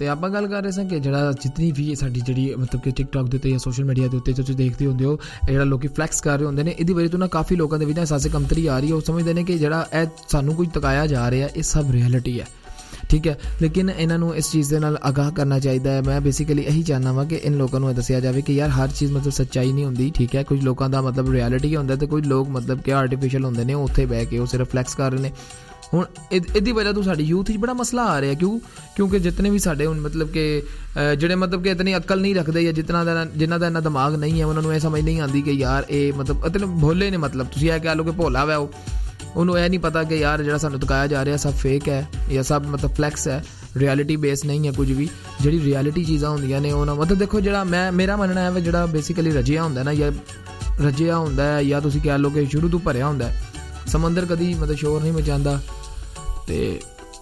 ਤੇ ਆਪਾਂ ਗੱਲ ਕਰ ਰਹੇ ਸਾਂ ਕਿ ਜਿਹੜਾ ਜਿਤਨੀ ਵੀ ਸਾਡੀ ਜਿਹੜੀ ਮਤਲਬ ਕਿ ਟਿਕਟੌਕ ਦੇ ਉੱਤੇ ਜਾਂ ਸੋਸ਼ਲ ਮੀਡੀਆ ਦੇ ਉੱਤੇ ਤੁਸੀਂ ਦੇਖਦੇ ਹੁੰਦੇ ਹੋ ਜਿਹੜਾ ਲੋਕੀ ਫਲੈਕਸ ਕਰ ਰਹੇ ਹੁੰਦੇ ਨੇ, ਇਹਦੀ ਵਜ੍ਹਾ ਤੋਂ ਨਾ ਕਾਫੀ ਲੋਕਾਂ ਦੇ ਵਿੱਚ ਨਾ ਅਹਿਸਾਸ ਕਮਤਰੀ ਆ ਰਹੀ ਹੈ। ਉਹ ਸਮਝਦੇ ਨੇ ਕਿ ਜਿਹੜਾ ਇਹ ਸਾਨੂੰ ਕੁਝ ਤਕਾਇਆ ਜਾ ਰਿਹਾ ਇਹ ਸਭ ਰਿਐਲਿਟੀ ਹੈ, ਠੀਕ ਹੈ। ਲੇਕਿਨ ਇਹਨਾਂ ਨੂੰ ਇਸ ਚੀਜ਼ ਦੇ ਨਾਲ ਆਗਾਹ ਕਰਨਾ ਚਾਹੀਦਾ ਹੈ। ਮੈਂ ਬੇਸਿਕਲੀ ਇਹੀ ਚਾਹੁੰਦਾ ਵਾ ਕਿ ਇਨ ਲੋਕਾਂ ਨੂੰ ਇਹ ਦੱਸਿਆ ਜਾਵੇ ਕਿ ਯਾਰ ਹਰ ਚੀਜ਼ ਮਤਲਬ ਸੱਚਾਈ ਨਹੀਂ ਹੁੰਦੀ, ਠੀਕ ਹੈ। ਕੁਝ ਲੋਕਾਂ ਦਾ ਮਤਲਬ ਰਿਐਲਿਟੀ ਹੁੰਦਾ ਤੇ ਕੁਝ ਲੋਕ ਮਤਲਬ ਕਿ ਆਰਟੀਫਿਸ਼ੀਅਲ ਹੁੰਦੇ ਨੇ, ਉੱਥੇ ਬਹਿ ਕੇ ਉਹ ਸਿਰਫ ਫਲੈਕਸ ਕਰ ਰਹੇ ਨੇ। ਹੁਣ ਇਹਦੀ ਵਜ੍ਹਾ ਤੋਂ ਸਾਡੀ ਯੂਥ 'ਚ ਬੜਾ ਮਸਲਾ ਆ ਰਿਹਾ। ਕਿਉਂਕਿ ਜਿਤਨੇ ਵੀ ਸਾਡੇ ਹੁਣ ਮਤਲਬ ਕਿ ਜਿਹੜੇ ਮਤਲਬ ਕਿ ਇਤਨੀ ਅਕਲ ਨਹੀਂ ਰੱਖਦੇ ਜਾਂ ਜਿਨ੍ਹਾਂ ਦਾ ਇੰਨਾ ਦਿਮਾਗ ਨਹੀਂ ਹੈ, ਉਹਨਾਂ ਨੂੰ ਇਹ ਸਮਝ ਨਹੀਂ ਆਉਂਦੀ ਕਿ ਯਾਰ ਇਹ ਮਤਲਬ ਇਤਨੇ ਭੋਲੇ ਨੇ। ਮਤਲਬ ਤੁਸੀਂ ਇਹ ਕਹਿ ਲਓ ਕਿ ਭੋਲਾ ਵਾ ਉਹਨੂੰ ਇਹ ਨਹੀਂ ਪਤਾ ਕਿ ਯਾਰ ਜਿਹੜਾ ਸਾਨੂੰ ਦਿਖਾਇਆ ਜਾ ਰਿਹਾ ਸਭ ਫੇਕ ਹੈ ਜਾਂ ਸਭ ਮਤਲਬ ਫਲੈਕਸ ਹੈ, ਰਿਐਲਿਟੀ ਬੇਸ ਨਹੀਂ ਹੈ ਕੁਝ ਵੀ। ਜਿਹੜੀ ਰਿਐਲਿਟੀ ਚੀਜ਼ਾਂ ਹੁੰਦੀਆਂ ਨੇ ਉਹਨਾਂ ਮਤਲਬ ਦੇਖੋ ਜਿਹੜਾ ਮੇਰਾ ਮੰਨਣਾ ਹੈ ਜਿਹੜਾ ਬੇਸਿਕਲੀ ਰਜਿਆ ਹੁੰਦਾ ਨਾ, ਜਾਂ ਰਜਿਆ ਹੁੰਦਾ ਹੈ ਜਾਂ ਤੁਸੀਂ ਕਹਿ ਲਓ ਕਿ ਸ਼ੁਰੂ ਤੋਂ ਭਰਿਆ ਹੁੰਦਾ। ਸਮੁੰਦਰ ਕਦੀ ਮਤਲਬ ਸ਼ੋਰ ਨਹੀਂ ਮਚਾਉਂਦਾ ਤੇ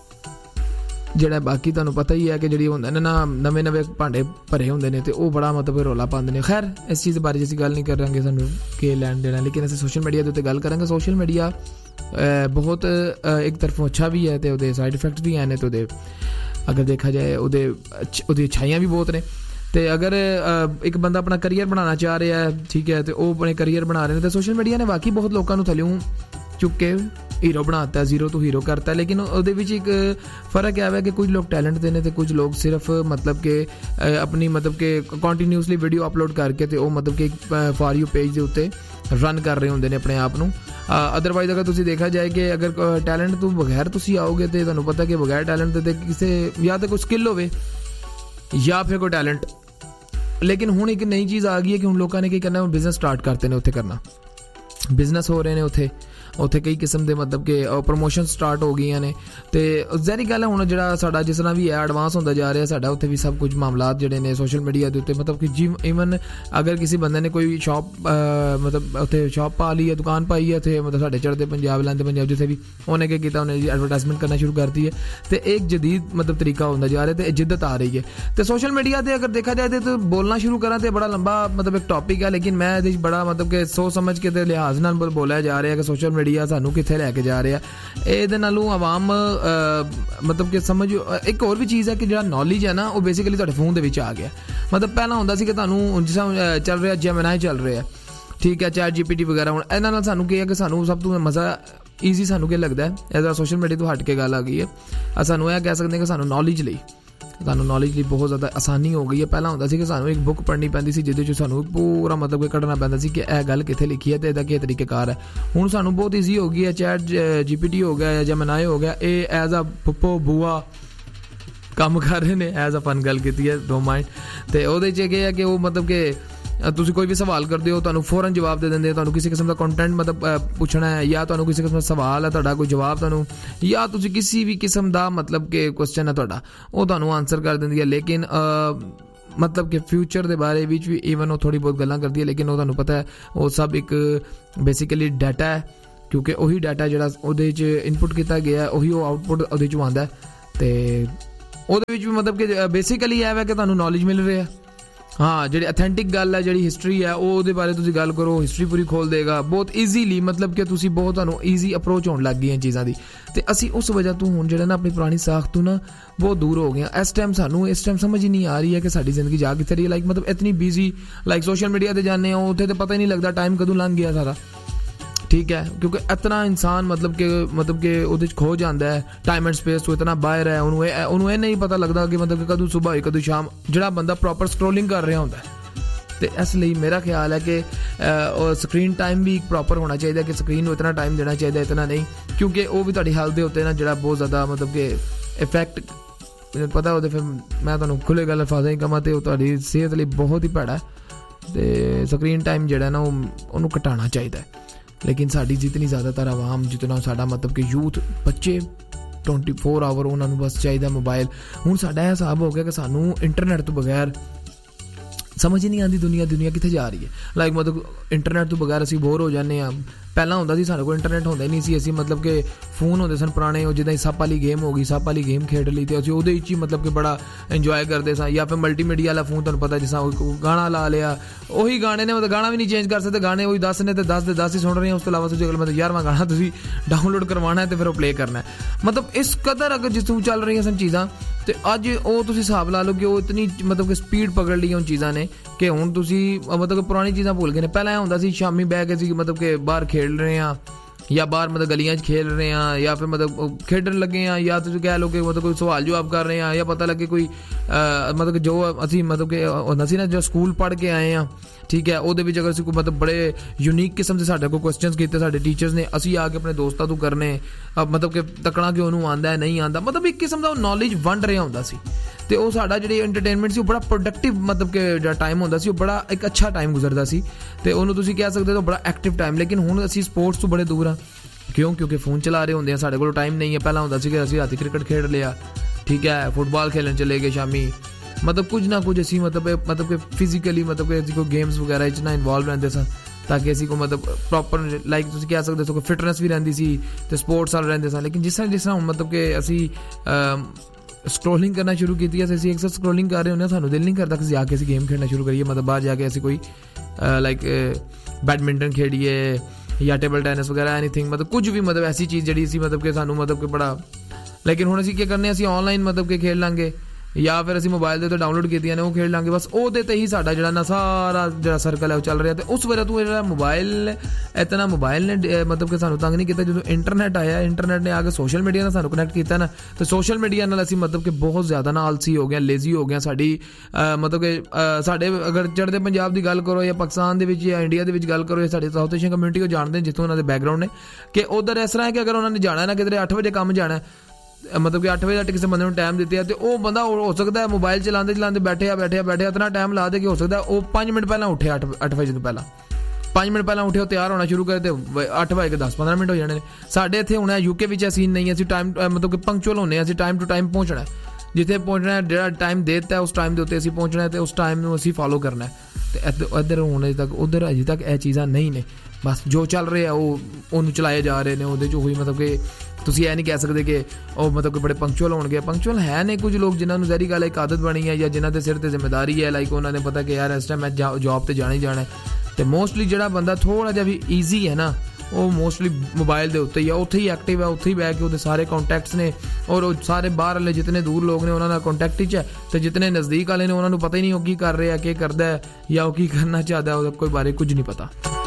ਜਿਹੜਾ ਬਾਕੀ ਤੁਹਾਨੂੰ ਪਤਾ ਹੀ ਹੈ ਕਿ ਜਿਹੜੀ ਹੁੰਦਾ ਨਾ ਨਵੇਂ ਭਾਂਡੇ ਭਰੇ ਹੁੰਦੇ ਨੇ ਤੇ ਉਹ ਬੜਾ ਮਤਲਬ ਰੌਲਾ ਪਾਉਂਦੇ ਨੇ। ਖੈਰ ਇਸ ਚੀਜ਼ ਬਾਰੇ ਅਸੀਂ ਗੱਲ ਨਹੀਂ ਕਰਾਂਗੇ, ਸਾਨੂੰ ਕੀ ਲੈਣ ਦੇਣਾ, ਲੇਕਿਨ ਅਸੀਂ ਸੋਸ਼ਲ ਮੀਡੀਆ ਦੇ ਉੱਤੇ ਗੱਲ ਕਰਾਂਗੇ। ਸੋਸ਼ਲ ਮੀਡੀਆ ਬਹੁਤ ਇੱਕ ਤਰਫੋਂ ਅੱਛਾ ਵੀ ਹੈ ਤੇ ਉਹਦੇ ਸਾਈਡ ਇਫੈਕਟ ਵੀ ਨੇ, ਤੇ ਉਹਦੇ ਅਗਰ ਦੇਖਿਆ ਜਾਏ ਉਹਦੀ ਅੱਛਾਈਆਂ ਵੀ ਬਹੁਤ ਨੇ। ਤੇ ਅਗਰ ਇੱਕ ਬੰਦਾ ਆਪਣਾ ਕਰੀਅਰ ਬਣਾਉਣਾ ਚਾਹ ਰਿਹਾ ਹੈ, ਠੀਕ ਹੈ, ਤੇ ਉਹ ਆਪਣੇ ਕਰੀਅਰ ਬਣਾ ਰਹੇ ਨੇ ਤੇ ਸੋਸ਼ਲ ਮੀਡੀਆ ਨੇ ਵਾਕਈ ਬਹੁਤ ਲੋਕਾਂ ਨੂੰ ਥੱਲਿਓਂ ਚੁੱਕ ਕੇ ਹੀਰੋ ਬਣਾਤਾ, ਜ਼ੀਰੋ ਤੋਂ ਹੀਰੋ ਕਰਤਾ। ਲੇਕਿਨ ਉਹਦੇ ਵਿੱਚ ਇੱਕ ਫਰਕ ਇਹ ਹੈ ਕਿ ਕੁਝ ਲੋਕ ਟੈਲੈਂਟ ਦੇ ਨੇ ਤੇ ਕੁਝ ਲੋਕ ਸਿਰਫ ਮਤਲਬ ਕਿ ਆਪਣੀ ਮਤਲਬ ਕਿ ਕੰਟੀਨਿਊਸਲੀ ਵੀਡੀਓ ਅਪਲੋਡ ਕਰਕੇ ਤੇ ਉਹ ਮਤਲਬ ਕਿ ਫਾਰ ਯੂ ਪੇਜ ਦੇ ਉੱਤੇ ਰਨ ਕਰ ਰਹੇ ਹੁੰਦੇ ਨੇ ਆਪਣੇ ਆਪ ਨੂੰ। ਅਦਰਵਾਈਜ਼ ਅਗਰ ਤੁਸੀਂ ਦੇਖਿਆ ਜਾਏ ਕਿ ਅਗਰ ਟੈਲੈਂਟ ਤੋਂ ਬਗੈਰ ਤੁਸੀਂ ਆਓਗੇ ਤੇ ਤੁਹਾਨੂੰ ਪਤਾ ਕਿ ਬਗੈਰ ਟੈਲੈਂਟ ਦੇ ਕਿਸੇ ਜਾਂ ਤਾਂ ਕੋਈ ਸਕਿੱਲ ਹੋਵੇ ਜਾਂ ਫਿਰ ਕੋਈ ਟੈਲੈਂਟ। ਲੇਕਿਨ ਹੁਣ ਇੱਕ ਨਈ ਚੀਜ਼ ਆ ਗਈ ਹੈ ਕਿ ਹੁਣ ਲੋਕਾਂ ਨੇ ਕੀ ਕਰਨਾ, ਬਿਜ਼ਨਸ ਸਟਾਰਟ ਕਰਤੇ ਨੇ, ਉੱਥੇ ਕਰਨਾ ਬਿਜ਼ਨਸ ਹੋ ਰਹੇ ਨੇ, ਉੱਥੇ ਕਈ ਕਿਸਮ ਦੇ ਮਤਲਬ ਕਿ ਪ੍ਰਮੋਸ਼ਨ ਸਟਾਰਟ ਹੋ ਗਈਆਂ ਨੇ। ਤੇ ਜ਼ਾਹਿਰ ਗੱਲ ਹੈ ਹੁਣ ਜਿਹੜਾ ਸਾਡਾ ਜਿਸ ਤਰ੍ਹਾਂ ਵੀ ਹੈ ਐਡਵਾਂਸ ਹੁੰਦਾ ਜਾ ਰਿਹਾ ਸਾਡਾ, ਉੱਥੇ ਵੀ ਸਭ ਕੁਝ ਮਾਮਲਾਤ ਜਿਹੜੇ ਨੇ ਸੋਸ਼ਲ ਮੀਡੀਆ ਦੇ ਉੱਤੇ ਮਤਲਬ ਕਿ ਈਵਨ ਅਗਰ ਕਿਸੇ ਬੰਦੇ ਨੇ ਕੋਈ ਸ਼ਾਪ ਮਤਲਬ ਉੱਥੇ ਸ਼ਾਪ ਪਾ ਲਈ ਹੈ, ਦੁਕਾਨ ਪਾਈ ਹੈ ਉੱਥੇ ਮਤਲਬ ਸਾਡੇ ਚੜ੍ਹਦੇ ਪੰਜਾਬ ਲੈਂਦੇ ਪੰਜਾਬ ਜਿੱਥੇ ਵੀ, ਉਹਨੇ ਕੀ ਕੀਤਾ, ਉਹਨੇ ਐਡਵਰਟਾਈਜ਼ਮੈਂਟ ਕਰਨਾ ਸ਼ੁਰੂ ਕਰਤੀ ਹੈ। ਤੇ ਇੱਕ ਜਦੀਦ ਮਤਲਬ ਤਰੀਕਾ ਹੁੰਦਾ ਜਾ ਰਿਹਾ ਤੇ ਜਿੱਦਤ ਆ ਰਹੀ ਹੈ। ਤੇ ਸੋਸ਼ਲ ਮੀਡੀਆ ਤੇ ਅਗਰ ਦੇਖਿਆ ਜਾਏ ਤਾਂ ਬੋਲਣਾ ਸ਼ੁਰੂ ਕਰਾਂ ਤੇ ਬੜਾ ਲੰਬਾ ਮਤਲਬ ਇੱਕ ਟੌਪਿਕ ਹੈ, ਲੇਕਿਨ ਮੈਂ ਇਹਦੇ 'ਚ ਬੜਾ ਮਤਲਬ ਕਿ ਸੋਚ ਸਮਝ ਕੇ ਤੇ ਲਿਹਾਜ਼ ਨਾਲ ਬੋਲਿਆ ਜਾ ਰਿਹਾ ਕਿ ਸੋਸ਼ਲ ਮੀਡੀਆ ਸਾਨੂੰ ਕਿੱਥੇ ਲੈ ਕੇ ਜਾ ਰਿਹਾ। ਇਹਦੇ ਨਾਲੋਂ ਆਵਾਮ ਮਤਲਬ ਕਿ ਸਮਝ ਇੱਕ ਹੋਰ ਵੀ ਚੀਜ਼ ਹੈ ਕਿ ਜਿਹੜਾ ਨੌਲੇਜ ਹੈ ਨਾ ਉਹ ਬੇਸਿਕਲੀ ਤੁਹਾਡੇ ਫੋਨ ਦੇ ਵਿੱਚ ਆ ਗਿਆ। ਮਤਲਬ ਪਹਿਲਾਂ ਹੁੰਦਾ ਸੀ ਕਿ ਤੁਹਾਨੂੰ ਜਿਸ ਤਰ੍ਹਾਂ ਚੱਲ ਰਿਹਾ ਜੈਮਨਾਈ ਚੱਲ ਰਿਹਾ, ਠੀਕ ਹੈ, ਚੈਟ GPT ਵਗੈਰਾ। ਹੁਣ ਇਹਨਾਂ ਨਾਲ ਸਾਨੂੰ ਕੀ ਹੈ ਕਿ ਸਾਨੂੰ ਸਭ ਤੋਂ ਮਜ਼ਾ ਈਜ਼ੀ ਸਾਨੂੰ ਕੀ ਲੱਗਦਾ ਹੈ, ਇਹਦਾ ਸੋਸ਼ਲ ਮੀਡੀਆ ਤੋਂ ਹਟ ਕੇ ਗੱਲ ਆ ਗਈ ਹੈ। ਸਾਨੂੰ ਇਹ ਕਹਿ ਸਕਦੇ ਕਿ ਸਾਨੂੰ ਨੌਲੇਜ ਲਈ ਬਹੁਤ ਜ਼ਿਆਦਾ ਆਸਾਨੀ ਹੋ ਗਈ ਹੈ। ਪਹਿਲਾਂ ਹੁੰਦਾ ਸੀ ਕਿ ਸਾਨੂੰ ਇੱਕ ਬੁੱਕ ਪੜ੍ਹਨੀ ਪੈਂਦੀ ਸੀ ਜਿਹਦੇ 'ਚ ਸਾਨੂੰ ਪੂਰਾ ਮਤਲਬ ਕਿ ਕੱਢਣਾ ਪੈਂਦਾ ਸੀ ਕਿ ਇਹ ਗੱਲ ਕਿੱਥੇ ਲਿਖੀ ਹੈ ਤੇ ਇਹਦਾ ਕੀ ਤਰੀਕੇਕਾਰ ਹੈ। ਹੁਣ ਸਾਨੂੰ ਬਹੁਤ ਈਜ਼ੀ ਹੋ ਗਈ ਹੈ, ਚੈਟ GPT ਹੋ ਗਿਆ ਜਾਂ ਜੈਮਨਾਈ ਹੋ ਗਿਆ, ਇਹ ਐਜ਼ ਅ ਪੁੱਪੋ ਬੂਆ ਕੰਮ ਕਰ ਰਹੇ ਨੇ। ਐਜ਼ ਅ ਫਨ ਗੱਲ ਕੀਤੀ ਹੈ, ਡੋਂਟ ਮਾਈਂਡ। ਤੇ ਉਹਦੇ 'ਚ ਇਹ ਹੈ ਕਿ ਉਹ ਮਤਲਬ ਕਿ ਤੁਸੀਂ ਕੋਈ ਵੀ ਸਵਾਲ ਕਰਦੇ ਹੋ ਤੁਹਾਨੂੰ ਫੌਰਨ ਜਵਾਬ ਦੇ ਦਿੰਦੇ। ਤੁਹਾਨੂੰ ਕਿਸੇ ਕਿਸਮ ਦਾ ਕੰਟੈਂਟ ਮਤਲਬ ਪੁੱਛਣਾ ਹੈ ਜਾਂ ਤੁਹਾਨੂੰ ਕਿਸੇ ਕਿਸਮ ਦਾ ਸਵਾਲ ਹੈ, ਤੁਹਾਡਾ ਕੋਈ ਜਵਾਬ ਤੁਹਾਨੂੰ, ਜਾਂ ਤੁਸੀਂ ਕਿਸੇ ਵੀ ਕਿਸਮ ਦਾ ਮਤਲਬ ਕਿ ਕੁਐਸਚਨ ਹੈ ਤੁਹਾਡਾ, ਉਹ ਤੁਹਾਨੂੰ ਆਨਸਰ ਕਰ ਦਿੰਦੀ ਹੈ। ਲੇਕਿਨ ਮਤਲਬ ਕਿ ਫਿਊਚਰ ਦੇ ਬਾਰੇ ਵਿੱਚ ਵੀ ਈਵਨ ਉਹ ਥੋੜ੍ਹੀ ਬਹੁਤ ਗੱਲਾਂ ਕਰਦੀ ਹੈ, ਲੇਕਿਨ ਉਹ ਤੁਹਾਨੂੰ ਪਤਾ ਹੈ ਉਹ ਸਭ ਇੱਕ ਬੇਸਿਕਲੀ ਡਾਟਾ ਹੈ, ਕਿਉਂਕਿ ਉਹੀ ਡਾਟਾ ਜਿਹੜਾ ਉਹਦੇ 'ਚ ਇਨਪੁਟ ਕੀਤਾ ਗਿਆ ਉਹੀ ਉਹ ਆਊਟਪੁੱਟ ਉਹਦੇ 'ਚੋਂ ਆਉਂਦਾ। ਅਤੇ ਉਹਦੇ ਵਿੱਚ ਵੀ ਮਤਲਬ ਕਿ ਬੇਸਿਕਲੀ ਇਹ ਹੈ ਕਿ ਤੁਹਾਨੂੰ ਨੌਲੇਜ ਮਿਲ ਰਿਹਾ। ਹਾਂ, ਜਿਹੜੀ ਅਥੈਂਟਿਕ ਗੱਲ ਹੈ, ਜਿਹੜੀ ਹਿਸਟਰੀ ਹੈ, ਉਹਦੇ ਬਾਰੇ ਤੁਸੀਂ ਗੱਲ ਕਰੋ, ਹਿਸਟਰੀ ਪੂਰੀ ਖੋਲ ਦੇਗਾ ਬਹੁਤ ਈਜ਼ੀਲੀ। ਮਤਲਬ ਕਿ ਤੁਸੀਂ ਬਹੁਤ ਤੁਹਾਨੂੰ ਈਜ਼ੀ ਅਪਰੋਚ ਹੋਣ ਲੱਗ ਗਈ ਚੀਜ਼ਾਂ ਦੀ। ਅਤੇ ਅਸੀਂ ਉਸ ਵਜ੍ਹਾ ਤੋਂ ਹੁਣ ਜਿਹੜਾ ਨਾ ਆਪਣੀ ਪੁਰਾਣੀ ਸਾਖਤ ਤੋਂ ਨਾ ਬਹੁਤ ਦੂਰ ਹੋ ਗਏ ਹਾਂ। ਇਸ ਟਾਈਮ ਸਮਝ ਹੀ ਨਹੀਂ ਆ ਰਹੀ ਹੈ ਕਿ ਸਾਡੀ ਜ਼ਿੰਦਗੀ ਜਾ ਕਿੱਥੇ ਰਹੀ ਹੈ। ਲਾਈਕ ਮਤਲਬ ਇਤਨੀ ਬਿਜ਼ੀ, ਲਾਈਕ ਸੋਸ਼ਲ ਮੀਡੀਆ 'ਤੇ ਜਾਂਦੇ ਹੋ ਉੱਥੇ ਤਾਂ ਪਤਾ ਹੀ ਨਹੀਂ ਲੱਗਦਾ ਟਾਈਮ ਕਦੋਂ ਲੰਘ ਗਿਆ ਸਾਰਾ, ਠੀਕ ਹੈ। ਕਿਉਂਕਿ ਇਤਨਾ ਇਨਸਾਨ ਮਤਲਬ ਕਿ ਉਹਦੇ 'ਚ ਖੋ ਜਾਂਦਾ ਹੈ, ਟਾਈਮ ਐਂਡ ਸਪੇਸ ਤੋਂ ਇਤਨਾ ਬਾਹਰ ਹੈ। ਉਹਨੂੰ ਇਹ ਨਹੀਂ ਪਤਾ ਲੱਗਦਾ ਕਿ ਮਤਲਬ ਕਿ ਕਦੋਂ ਸੁਬਾਹ ਹੋਈ ਕਦੋਂ ਸ਼ਾਮ, ਜਿਹੜਾ ਬੰਦਾ ਪ੍ਰੋਪਰ ਸਕਰੋਲਿੰਗ ਕਰ ਰਿਹਾ ਹੁੰਦਾ। ਅਤੇ ਇਸ ਲਈ ਮੇਰਾ ਖਿਆਲ ਹੈ ਕਿ ਸਕਰੀਨ ਟਾਈਮ ਵੀ ਪ੍ਰੋਪਰ ਹੋਣਾ ਚਾਹੀਦਾ ਕਿ ਸਕਰੀਨ ਨੂੰ ਇਤਨਾ ਟਾਈਮ ਦੇਣਾ ਚਾਹੀਦਾ, ਇਤਨਾ ਨਹੀਂ, ਕਿਉਂਕਿ ਉਹ ਵੀ ਤੁਹਾਡੀ ਹੈਲਥ ਦੇ ਉੱਤੇ ਨਾ ਜਿਹੜਾ ਬਹੁਤ ਜ਼ਿਆਦਾ ਮਤਲਬ ਕਿ ਇਫੈਕਟ ਪਤਾ ਉਹਦੇ। ਫਿਰ ਮੈਂ ਤੁਹਾਨੂੰ ਖੁੱਲ੍ਹੇ ਗੱਲ ਅਲਫਾਜ਼ਾਂ ਹੀ ਕਹਾਂ ਤੇ ਉਹ ਤੁਹਾਡੀ ਸਿਹਤ ਲਈ ਬਹੁਤ ਹੀ ਭੈੜਾ ਹੈ। ਅਤੇ ਸਕਰੀਨ ਟਾਈਮ ਜਿਹੜਾ ਨਾ ਉਹਨੂੰ ਘਟਾਉਣਾ ਚਾਹੀਦਾ। ਲੇਕਿਨ ਸਾਡੀ ਜਿਤਨੀ ਜ਼ਿਆਦਾਤਰ ਆਵਾਮ, ਜਿਤਨਾ ਸਾਡਾ ਮਤਲਬ ਕਿ ਯੂਥ, ਬੱਚੇ 24 ਆਵਰ ਉਹਨਾਂ ਨੂੰ ਬਸ ਚਾਹੀਦਾ ਮੋਬਾਈਲ। ਹੁਣ ਸਾਡਾ ਇਹ ਹਿਸਾਬ ਹੋ ਗਿਆ ਕਿ ਸਾਨੂੰ ਇੰਟਰਨੈਟ ਤੋਂ ਬਗੈਰ ਸਮਝ ਹੀ ਨਹੀਂ ਆਉਂਦੀ ਦੁਨੀਆ ਕਿੱਥੇ ਜਾ ਰਹੀ ਹੈ। ਲਾਈਕ ਮਤਲਬ ਇੰਟਰਨੈਟ ਤੋਂ ਬਗੈਰ ਅਸੀਂ ਬੋਰ ਹੋ ਜਾਂਦੇ ਹਾਂ। ਪਹਿਲਾਂ ਹੁੰਦਾ ਸੀ ਸਾਡੇ ਕੋਲ ਇੰਟਰਨੈਟ ਹੁੰਦਾ ਹੀ ਨਹੀਂ ਸੀ, ਅਸੀਂ ਮਤਲਬ ਕਿ ਫੋਨ ਹੁੰਦੇ ਸਨ ਪੁਰਾਣੇ, ਉਹ ਜਿੱਦਾਂ ਸੱਪ ਵਾਲੀ ਗੇਮ ਹੋ ਗਈ, ਸੱਪ ਵਾਲੀ ਗੇਮ ਖੇਡ ਲਈ ਤੇ ਅਸੀਂ ਉਹਦੇ ਵਿੱਚ ਹੀ ਮਤਲਬ ਕਿ ਬੜਾ ਇੰਜੋਏ ਕਰਦੇ ਸਾਂ। ਜਾਂ ਫਿਰ ਮਲਟੀਮੀਡੀਆ ਵਾਲਾ ਫੋਨ, ਤੁਹਾਨੂੰ ਪਤਾ ਜਿਸ ਤਰ੍ਹਾਂ ਗਾਣਾ ਲਾ ਲਿਆ, ਉਹੀ ਗਾਣੇ ਨੇ, ਮਤਲਬ ਗਾਣਾ ਵੀ ਨਹੀਂ ਚੇਂਜ ਕਰ ਸਕਦੇ, ਗਾਣੇ ਉਹੀ 10 ਨੇ ਤੇ 10 ਦੇ 10 ਹੀ ਸੁਣ ਰਹੇ ਹਾਂ। ਉਸ ਤੋਂ ਇਲਾਵਾ ਤੁਸੀਂ ਅਗਰ ਮਤਲਬ 11ਵਾਂ ਗਾਣਾ ਤੁਸੀਂ ਡਾਊਨਲੋਡ ਕਰਵਾਉਣਾ ਹੈ ਤੇ ਫਿਰ ਉਹ ਪਲੇ ਕਰਨਾ ਹੈ। ਮਤਲਬ ਇਸ ਕਦਰ ਅਗਰ ਜਿਸ ਤੋਂ ਚੱਲ ਰਹੀਆਂ ਸਨ ਚੀਜ਼ਾਂ, ਤੇ ਅੱਜ ਉਹ ਤੁਸੀਂ ਹਿਸਾਬ ਲਾ ਲਓ ਕਿ ਉਹ ਇਤਨੀ ਮਤਲਬ ਕਿ ਸਪੀਡ ਪਕੜ ਲਈ ਉਹ ਚੀਜ਼ਾਂ ਨੇ ਕਿ ਹੁਣ ਤੁਸੀਂ ਮਤਲਬ ਪੁਰਾਣੀ ਚੀਜ਼ਾਂ ਭੁੱਲ ਗਏ ਨੇ। ਪਹਿਲਾਂ ਇਹ ਹੁੰਦਾ ਸੀ ਸ਼ਾਮੀ ਬਹਿ ਕੇ ਅਸੀਂ ਮਤਲਬ ਕਿ ਬਾਹਰ ਖੇਡ ਰਹੇ ਹਾਂ ਜਾਂ ਬਾਹਰ ਮਤਲਬ ਗਲੀਆਂ 'ਚ ਖੇਡ ਰਹੇ ਹਾਂ, ਜਾਂ ਫਿਰ ਮਤਲਬ ਖੇਡਣ ਲੱਗੇ ਹਾਂ, ਜਾਂ ਤੁਸੀਂ ਕਹਿ ਲਓ ਕਿ ਮਤਲਬ ਕੋਈ ਸਵਾਲ ਜਵਾਬ ਕਰ ਰਹੇ ਹਾਂ, ਜਾਂ ਪਤਾ ਲੱਗੇ ਕੋਈ ਮਤਲਬ ਕਿ ਜੋ ਅਸੀਂ ਮਤਲਬ ਕਿ ਹੁੰਦਾ ਸੀ ਨਾ ਜੋ ਸਕੂਲ ਪੜ੍ਹ ਕੇ ਆਏ ਹਾਂ, ਠੀਕ ਹੈ, ਉਹਦੇ ਵਿੱਚ ਅਗਰ ਅਸੀਂ ਕੋਈ ਮਤਲਬ ਬੜੇ ਯੂਨੀਕ ਕਿਸਮ ਦੇ ਸਾਡੇ ਕੋਲ ਕੁਐਸਚਨਸ ਕੀਤੇ ਸਾਡੇ ਟੀਚਰਸ ਨੇ, ਅਸੀਂ ਆ ਕੇ ਆਪਣੇ ਦੋਸਤਾਂ ਤੋਂ ਕਰਨੇ, ਮਤਲਬ ਕਿ ਤੱਕਣਾ ਕਿ ਉਹਨੂੰ ਆਉਂਦਾ ਨਹੀਂ ਆਉਂਦਾ, ਮਤਲਬ ਇੱਕ ਕਿਸਮ ਦਾ ਉਹ ਨੌਲੇਜ ਵੰਡ ਰਿਹਾ ਹੁੰਦਾ ਸੀ। ਤੇ ਉਹ ਸਾਡਾ ਜਿਹੜੀ ਐਂਟਰਟੇਨਮੈਂਟ ਸੀ ਉਹ ਬੜਾ ਪ੍ਰੋਡਕਟਿਵ ਮਤਲਬ ਕਿ ਜਿਹੜਾ ਟਾਈਮ ਹੁੰਦਾ ਸੀ ਉਹ ਬੜਾ ਇੱਕ ਅੱਛਾ ਟਾਈਮ ਗੁਜ਼ਰਦਾ ਸੀ, ਤੇ ਉਹਨੂੰ ਤੁਸੀਂ ਕਹਿ ਸਕਦੇ ਹੋ ਬੜਾ ਐਕਟਿਵ ਟਾਈਮ। ਲੇਕਿਨ ਹੁਣ ਅਸੀਂ ਸਪੋਰਟਸ ਤੋਂ ਬੜੇ ਦੂਰ ਹਾਂ। ਕਿਉਂ? ਕਿਉਂਕਿ ਫੋਨ ਚਲਾ ਰਹੇ ਹੁੰਦੇ ਆ, ਸਾਡੇ ਕੋਲ ਟਾਈਮ ਨਹੀਂ ਹੈ। ਪਹਿਲਾਂ ਹੁੰਦਾ ਸੀ ਕਿ ਅਸੀਂ ਰਾਤੀ ਕ੍ਰਿਕਟ ਖੇਡ ਲਿਆ, ਠੀਕ ਹੈ, ਫੁੱਟਬਾਲ ਖੇਲਣ ਚਲੇ ਗਏ ਸ਼ਾਮੀ, ਮਤਲਬ ਕੁਝ ਨਾ ਕੁਝ ਅਸੀਂ ਮਤਲਬ ਕਿ ਫਿਜ਼ੀਕਲੀ ਮਤਲਬ ਕਿ ਅਸੀਂ ਕੋਈ ਗੇਮਸ ਵਗੈਰਾ 'ਚ ਨਾ ਇਨਵੋਲਵ ਰਹਿੰਦੇ ਸਾਂ, ਤਾਂ ਕਿ ਅਸੀਂ ਕੋਈ ਮਤਲਬ ਪ੍ਰੋਪਰ ਲਾਈਕ ਤੁਸੀਂ ਕਹਿ ਸਕਦੇ ਹੋ ਕੋਈ ਫਿਟਨੈਸ ਵੀ ਰਹਿੰਦੀ ਸੀ ਤੇ ਸਪੋਰਟਸ ਵਾਲ ਰਹਿੰਦੇ ਸਾਂ। ਲੇਕਿਨ ਜਿਸ ਤਰ੍ਹਾਂ ਹੁਣ ਮਤਲਬ ਕਿ ਅਸੀਂ ਸਕਰੋਲਿੰਗ ਕਰਨਾ ਸ਼ੁਰੂ ਕੀਤੀ ਹੈ, ਅਸੀਂ ਅਕਸਰ ਸਕਰੋਲਿੰਗ ਕਰ ਰਹੇ ਹੁੰਦੇ ਹਾਂ, ਸਾਨੂੰ ਦਿਲ ਨਹੀਂ ਕਰਦਾ ਕਿ ਜਾ ਕੇ ਅਸੀਂ ਗੇਮ ਖੇਡਣਾ ਸ਼ੁਰੂ ਕਰੀਏ, ਮਤਲਬ ਬਾਹਰ ਜਾ ਕੇ ਅਸੀਂ ਕੋਈ ਲਾਈਕ ਬੈਡਮਿੰਟਨ ਖੇਡੀਏ ਜਾਂ ਟੇਬਲ ਟੈਨਿਸ ਵਗੈਰਾ ਐਨੀਥਿੰਗ, ਮਤਲਬ ਕੁਝ ਵੀ ਮਤਲਬ ਐਸੀ ਚੀਜ਼ ਜਿਹੜੀ ਸੀ ਮਤਲਬ ਕਿ ਸਾਨੂੰ ਮਤਲਬ ਕਿ ਬੜਾ। ਲੇਕਿਨ ਹੁਣ ਅਸੀਂ ਕੀ ਕਰਨੇ ਹਾਂ, ਅਸੀਂ ਆਨਲਾਈਨ ਮਤਲਬ ਕਿ ਖੇਡ ਲਾਂਗੇ, ਜਾਂ ਫਿਰ ਅਸੀਂ ਮੋਬਾਈਲ ਦੇ ਉੱਤੇ ਡਾਊਨਲੋਡ ਕੀਤੀਆਂ ਨੇ ਉਹ ਖੇਡ ਲਾਂਗੇ, ਬਸ ਉਹਦੇ ਤੇ ਹੀ ਸਾਡਾ ਜਿਹੜਾ ਨਾ ਸਾਰਾ ਜਿਹੜਾ ਸਰਕਲ ਹੈ ਉਹ ਚੱਲ ਰਿਹਾ। ਤੇ ਉਸ ਵਜ੍ਹਾ ਤੋਂ ਜਿਹੜਾ ਮੋਬਾਈਲ ਇਤਨਾ ਮੋਬਾਈਲ ਨੇ ਮਤਲਬ ਕਿ ਸਾਨੂੰ ਤੰਗ ਨਹੀਂ ਕੀਤਾ। ਜਦੋਂ ਇੰਟਰਨੈਟ ਆਇਆ, ਇੰਟਰਨੈਟ ਨੇ ਆ ਕੇ ਸੋਸ਼ਲ ਮੀਡੀਆ ਨਾਲ ਸਾਨੂੰ ਕਨੈਕਟ ਕੀਤਾ ਨਾ, ਤੇ ਸੋਸ਼ਲ ਮੀਡੀਆ ਨਾਲ ਅਸੀਂ ਮਤਲਬ ਕਿ ਬਹੁਤ ਜ਼ਿਆਦਾ ਨਾ ਆਲਸੀ ਹੋ ਗਏ, ਲੇਜ਼ੀ ਹੋ ਗਏ। ਸਾਡੀ ਮਤਲਬ ਕਿ ਸਾਡੇ ਅਗਰ ਚੜ੍ਹਦੇ ਪੰਜਾਬ ਦੀ ਗੱਲ ਕਰੋ ਜਾਂ ਪਾਕਿਸਤਾਨ ਦੇ ਵਿੱਚ ਜਾਂ ਇੰਡੀਆ ਦੇ ਵਿੱਚ ਗੱਲ ਕਰੋ, ਸਾਡੇ ਸਾਊਥ ਏਸ਼ੀਅਨ ਕਮਿਊਨਿਟੀ ਉਹ ਜਾਣਦੇ ਨੇ ਜਿੱਥੋਂ ਉਹਨਾਂ ਦੇ ਬੈਕਗਰਾਊਂਡ ਨੇ, ਕਿ ਉੱਧਰ ਇਸ ਤਰ੍ਹਾਂ ਹੈ ਕਿ ਅਗਰ ਉਹਨਾਂ ਨੇ ਜਾਣਾ ਨਾ ਕਿਧਰੇ 8 ਵਜੇ ਕੰਮ ਜਾਣਾ, ਮਤਲਬ ਕਿ 8 ਵਜੇ ਦਾ ਕਿਸੇ ਬੰਦੇ ਨੂੰ ਟਾਈਮ ਦਿੱਤੇ ਆ, ਤੇ ਉਹ ਬੰਦਾ ਹੋ ਸਕਦਾ ਮੋਬਾਈਲ ਚਲਾਉਂਦੇ ਬੈਠਿਆ ਇਤਨਾ ਟਾਈਮ ਲਾ ਦੇ ਕਿ ਹੋ ਸਕਦਾ ਉਹ 5 ਮਿੰਟ ਪਹਿਲਾਂ ਉੱਠੇ, 8 ਵਜੇ ਤੋਂ ਪਹਿਲਾਂ 5 ਮਿੰਟ ਪਹਿਲਾਂ ਉੱਠੇ, ਉਹ ਤਿਆਰ ਹੋਣਾ ਸ਼ੁਰੂ ਕਰੇ ਤੇ 8 ਵਜੇ 10-15 ਮਿੰਟ ਹੋ ਜਾਣੇ ਨੇ। ਸਾਡੇ ਇੱਥੇ ਹੁਣ UK ਵਿੱਚ ਇਹ ਸੀਨ ਨਹੀਂ ਹੈ, ਅਸੀਂ ਟਾਈਮ ਮਤਲਬ ਕਿ ਪੰਕਚੁਅਲ ਹੁੰਦੇ ਹਾਂ, ਅਸੀਂ ਟਾਈਮ ਟੂ ਟਾਈਮ ਪਹੁੰਚਣਾ, ਜਿੱਥੇ ਪਹੁੰਚਣਾ ਜਿਹੜਾ ਟਾਈਮ ਦੇ ਦਿੱਤਾ ਉਸ ਟਾਈਮ ਦੇ ਉੱਤੇ ਅਸੀਂ ਪਹੁੰਚਣਾ, ਤੇ ਉਸ ਟਾਈਮ ਨੂੰ ਅਸੀਂ ਫੋਲੋ ਕਰਨਾ। ਤੇ ਇੱਧਰ ਹੁਣ ਅਜੇ ਤੱਕ ਉੱਧਰ ਅਜੇ ਤੱਕ ਇਹ ਚੀਜ਼ਾਂ ਨਹੀਂ ਨੇ, ਬਸ ਜੋ ਚੱਲ ਰਿਹਾ ਉਹਨੂੰ ਚਲਾਏ ਜਾ ਰਹੇ ਨੇ, ਉਹਦੇ 'ਚ ਹੋਈ ਮਤਲਬ ਕਿ ਤੁਸੀਂ ਇਹ ਨਹੀਂ ਕਹਿ ਸਕਦੇ ਕਿ ਉਹ ਮਤਲਬ ਕਿ ਬੜੇ ਪੰਕਚੁਅਲ ਹੋਣਗੇ। ਪੰਕਚੁਅਲ ਹੈ ਨੇ ਕੁਝ ਲੋਕ ਜਿਨ੍ਹਾਂ ਨੂੰ ਜ਼ਹਿਰੀ ਗੱਲ ਇੱਕ ਆਦਤ ਬਣੀ ਹੈ, ਜਾਂ ਜਿਨ੍ਹਾਂ ਦੇ ਸਿਰ ਤੇ ਜ਼ਿੰਮੇਦਾਰੀ ਹੈ, ਲਾਈਕ ਉਹਨਾਂ ਨੇ ਪਤਾ ਕਿ ਯਾਰ ਇਸ ਟਾਈਮ ਮੈਂ ਜੋਬ ਤੇ ਜਾਣਾ ਹੀ ਜਾਣਾ। ਤੇ ਮੋਸਟਲੀ ਜਿਹੜਾ ਬੰਦਾ ਥੋੜ੍ਹਾ ਜਿਹਾ ਵੀ ਈਜ਼ੀ ਹੈ ਨਾ, ਉਹ ਮੋਸਟਲੀ ਮੋਬਾਈਲ ਦੇ ਉੱਤੇ ਹੀ ਆ, ਉੱਥੇ ਹੀ ਐਕਟਿਵ ਹੈ, ਉੱਥੇ ਹੀ ਬਹਿ ਕੇ ਉਹਦੇ ਸਾਰੇ ਕੰਟੈਕਟਸ ਨੇ, ਔਰ ਉਹ ਸਾਰੇ ਬਾਹਰ ਵਾਲੇ ਜਿਤਨੇ ਦੂਰ ਲੋਕ ਨੇ ਉਹਨਾਂ ਨਾਲ ਕੰਟੈਕਟ 'ਚ ਹੈ, ਤੇ ਜਿਤਨੇ ਨਜ਼ਦੀਕ ਵਾਲੇ ਨੇ ਉਹਨਾਂ ਨੂੰ ਪਤਾ ਹੀ ਨਹੀਂ ਉਹ ਕੀ ਕਰ ਰਿਹਾ, ਕੀ ਕਰਦਾ ਹੈ, ਜਾਂ ਉਹ ਕੀ ਕਰਨਾ ਚਾਹਦਾ, ਉਹਦੇ ਕੋਈ ਬਾਰੇ ਕੁਝ ਨਹੀਂ ਪਤਾ।